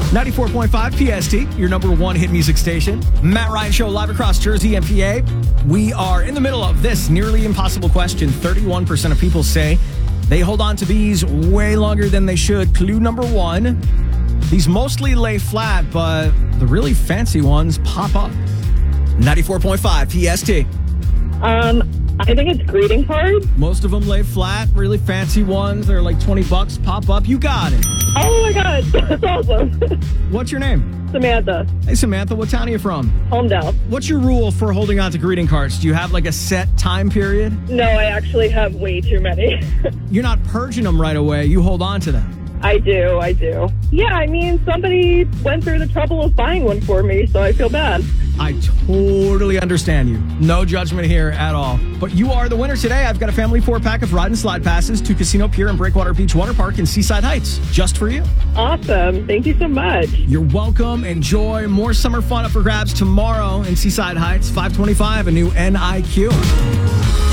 94.5 PST, your number one hit music station. Matt Ryan Show live across Jersey and PA. We are in the middle of this nearly impossible question. 31% of people say they hold on to bees way longer than they should. Clue number one, these mostly lay flat, but the really fancy ones pop up. 94.5 PST. I think it's greeting cards. Most of them lay flat, really fancy ones. They're like $20, pop up. You got it. Oh my God, that's awesome. What's your name? Samantha, Hey, Samantha, what town are you from? Homedale. What's your rule for holding on to greeting cards? Do you have like a set time period? No, I actually have way too many. You're not purging them right away. You hold on to them. I do. Yeah, I mean, somebody went through the trouble of buying one for me, so I feel bad. I totally understand you. No judgment here at all. But you are the winner today. I've got a family 4-pack of ride and slide passes to Casino Pier and Breakwater Beach Water Park in Seaside Heights, just for you. Awesome. Thank you so much. You're welcome. Enjoy. More summer fun up for grabs tomorrow in Seaside Heights. 525, a new NIQ.